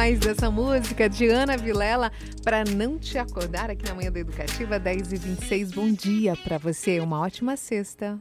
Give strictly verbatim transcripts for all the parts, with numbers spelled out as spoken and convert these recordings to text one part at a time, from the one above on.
demais dessa música de Ana Vilela, para não te acordar aqui na Manhã da Educativa, dez e vinte e seis. Bom dia para você, uma ótima sexta.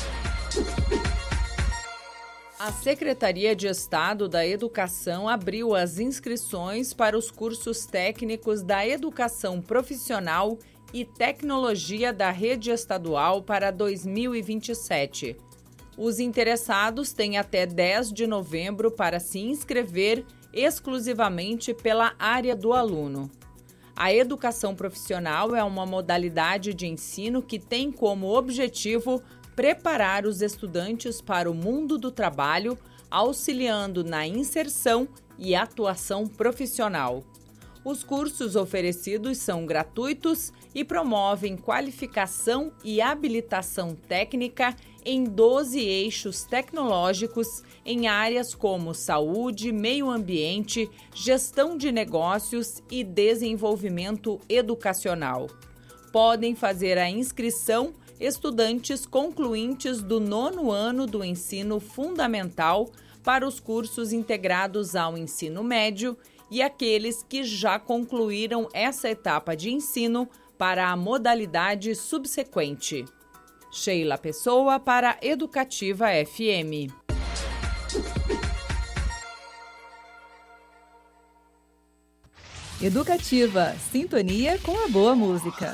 A Secretaria de Estado da Educação abriu as inscrições para os cursos técnicos da Educação Profissional e Tecnologia da Rede Estadual para dois mil e vinte e sete. Os interessados têm até dez de novembro para se inscrever exclusivamente pela área do aluno. A educação profissional é uma modalidade de ensino que tem como objetivo preparar os estudantes para o mundo do trabalho, auxiliando na inserção e atuação profissional. Os cursos oferecidos são gratuitos e promovem qualificação e habilitação técnica em doze eixos tecnológicos em áreas como saúde, meio ambiente, gestão de negócios e desenvolvimento educacional. Podem fazer a inscrição estudantes concluintes do nono ano do ensino fundamental para os cursos integrados ao ensino médio e aqueles que já concluíram essa etapa de ensino para a modalidade subsequente. Sheila Pessoa para Educativa F M. Educativa, sintonia com a boa música.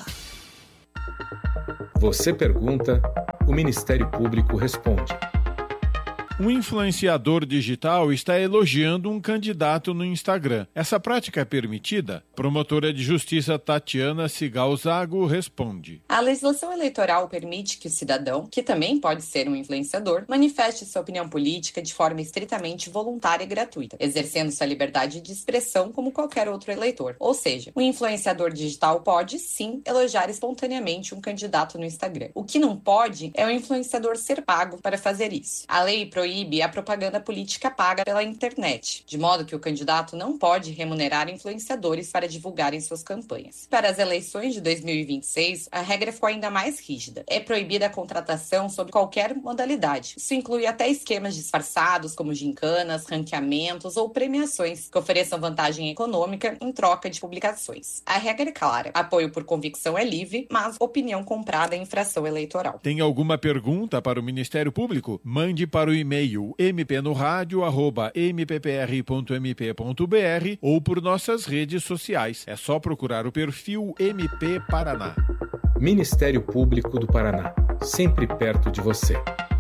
Você pergunta, o Ministério Público responde. Um influenciador digital está elogiando um candidato no Instagram. Essa prática é permitida? Promotora de Justiça Tatiana Cigal Zago responde. A legislação eleitoral permite que o cidadão, que também pode ser um influenciador, manifeste sua opinião política de forma estritamente voluntária e gratuita, exercendo sua liberdade de expressão como qualquer outro eleitor. Ou seja, um influenciador digital pode, sim, elogiar espontaneamente um candidato no Instagram. O que não pode é o influenciador ser pago para fazer isso. A lei proíbe proíbe a propaganda política paga pela internet, de modo que o candidato não pode remunerar influenciadores para divulgarem suas campanhas. Para as eleições de dois mil e vinte e seis, a regra ficou ainda mais rígida. É proibida a contratação sob qualquer modalidade. Isso inclui até esquemas disfarçados, como gincanas, ranqueamentos ou premiações que ofereçam vantagem econômica em troca de publicações. A regra é clara. Apoio por convicção é livre, mas opinião comprada é infração eleitoral. Tem alguma pergunta para o Ministério Público? Mande para o e-mail m p no rádio arroba m p p r ponto m p ponto b r ou por nossas redes sociais. É só procurar o perfil M P Paraná. Ministério Público do Paraná, sempre perto de você.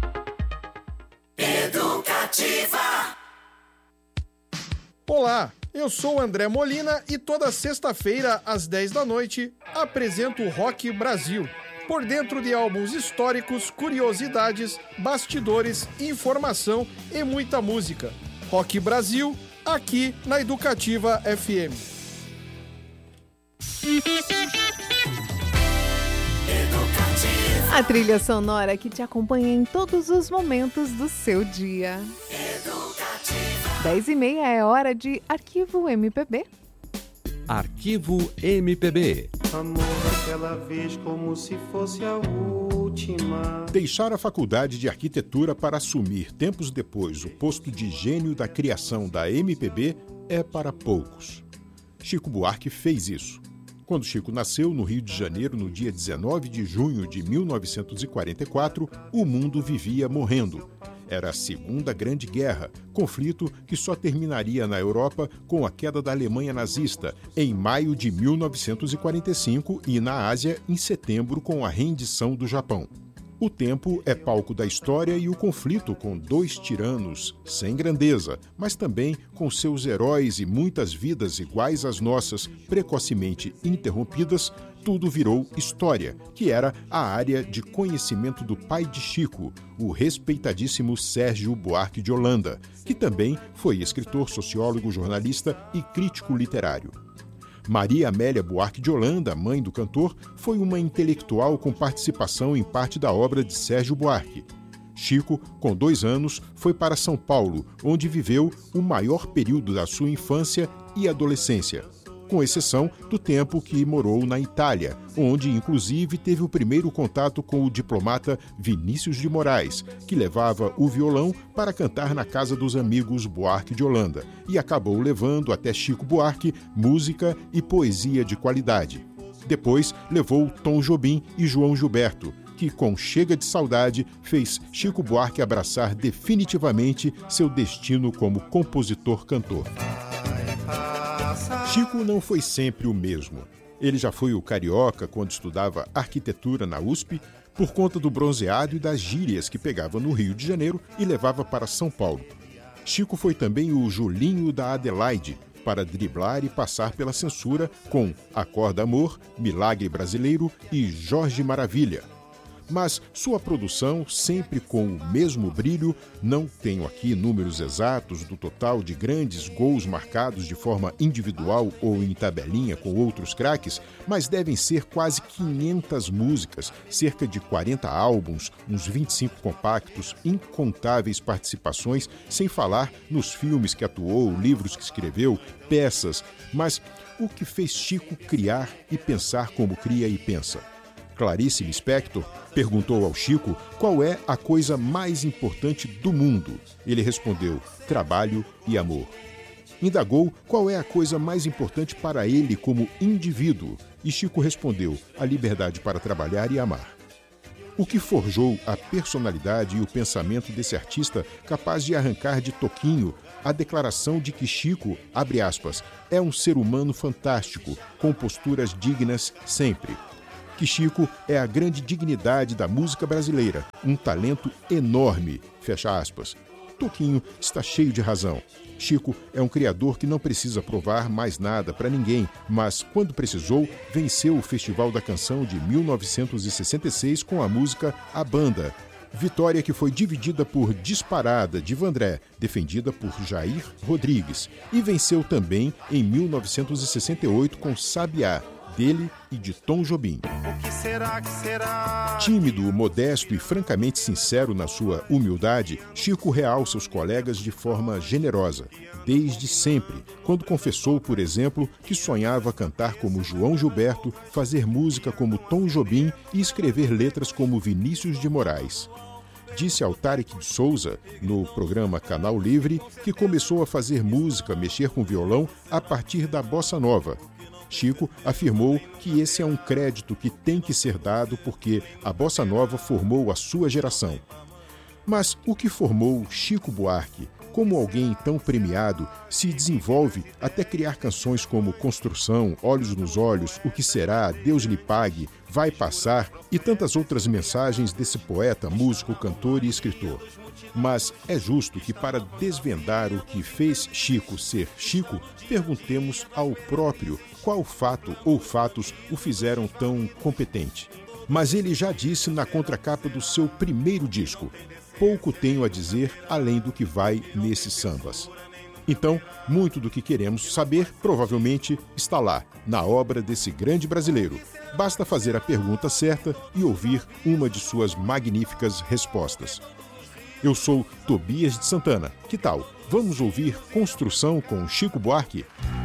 Educativa. Olá, eu sou o André Molina e toda sexta-feira, às dez da noite, apresento o Rock Brasil. Por dentro de álbuns históricos, curiosidades, bastidores, informação e muita música. Rock Brasil, aqui na Educativa F M. A trilha sonora que te acompanha em todos os momentos do seu dia. dez e meia é hora de Arquivo M P B. Arquivo M P B. Amor, aquela vez como se fosse a última. Deixar a faculdade de arquitetura para assumir, tempos depois, o posto de gênio da criação da M P B é para poucos. Chico Buarque fez isso. Quando Chico nasceu no Rio de Janeiro, no dia dezenove de junho de mil novecentos e quarenta e quatro, o mundo vivia morrendo. Era a Segunda Grande Guerra, conflito que só terminaria na Europa com a queda da Alemanha nazista em maio de mil novecentos e quarenta e cinco e na Ásia em setembro com a rendição do Japão. O tempo é palco da história e o conflito com dois tiranos sem grandeza, mas também com seus heróis e muitas vidas iguais às nossas, precocemente interrompidas, tudo virou história, que era a área de conhecimento do pai de Chico, o respeitadíssimo Sérgio Buarque de Holanda, que também foi escritor, sociólogo, jornalista e crítico literário. Maria Amélia Buarque de Holanda, mãe do cantor, foi uma intelectual com participação em parte da obra de Sérgio Buarque. Chico, com dois anos, foi para São Paulo, onde viveu o maior período da sua infância e adolescência. com exceção do tempo que morou na Itália, onde inclusive teve o primeiro contato com o diplomata Vinícius de Moraes, que levava o violão para cantar na casa dos amigos Buarque de Holanda e acabou levando até Chico Buarque música e poesia de qualidade. Depois levou Tom Jobim e João Gilberto, que com Chega de Saudade fez Chico Buarque abraçar definitivamente seu destino como compositor-cantor. Chico não foi sempre o mesmo. Ele já foi o carioca quando estudava arquitetura na U S P, por conta do bronzeado e das gírias que pegava no Rio de Janeiro e levava para São Paulo. Chico foi também o Julinho da Adelaide, para driblar e passar pela censura com Acorda Amor, Milagre Brasileiro e Jorge Maravilha. Mas sua produção, sempre com o mesmo brilho, não tenho aqui números exatos do total de grandes gols marcados de forma individual ou em tabelinha com outros craques, mas devem ser quase quinhentas músicas, cerca de quarenta álbuns, uns vinte e cinco compactos, incontáveis participações, sem falar nos filmes que atuou, livros que escreveu, peças. Mas o que fez Chico criar e pensar como cria e pensa? Clarice Lispector perguntou ao Chico qual é a coisa mais importante do mundo. Ele respondeu: trabalho e amor. Indagou qual é a coisa mais importante para ele como indivíduo. E Chico respondeu: a liberdade para trabalhar e amar. O que forjou a personalidade e o pensamento desse artista capaz de arrancar de toquinho a declaração de que Chico, abre aspas, é um ser humano fantástico, com posturas dignas sempre. Que Chico é a grande dignidade da música brasileira, um talento enorme, fecha aspas. Toquinho está cheio de razão. Chico é um criador que não precisa provar mais nada para ninguém, mas, quando precisou, venceu o Festival da Canção de mil novecentos e sessenta e seis com a música A Banda. Vitória que foi dividida por Disparada, de Vandré, defendida por Jair Rodrigues. E venceu também em mil novecentos e sessenta e oito com Sabiá, dele e de Tom Jobim. O que será que será? Tímido, modesto e francamente sincero na sua humildade, Chico realça os colegas de forma generosa, desde sempre, quando confessou, por exemplo, que sonhava cantar como João Gilberto, fazer música como Tom Jobim e escrever letras como Vinícius de Moraes. Disse ao Tarek de Souza, no programa Canal Livre, que começou a fazer música, mexer com violão, a partir da bossa nova. Chico afirmou que esse é um crédito que tem que ser dado porque a bossa nova formou a sua geração. Mas o que formou Chico Buarque, como alguém tão premiado, se desenvolve até criar canções como Construção, Olhos nos Olhos, O que Será, Deus lhe pague, Vai Passar e tantas outras mensagens desse poeta, músico, cantor e escritor. Mas é justo que, para desvendar o que fez Chico ser Chico, perguntemos ao próprio qual fato ou fatos o fizeram tão competente. Mas ele já disse na contracapa do seu primeiro disco: pouco tenho a dizer além do que vai nesses sambas. Então, muito do que queremos saber provavelmente está lá, na obra desse grande brasileiro. Basta fazer a pergunta certa e ouvir uma de suas magníficas respostas. Eu sou Tobias de Santana. Que tal? Vamos ouvir Construção com Chico Buarque?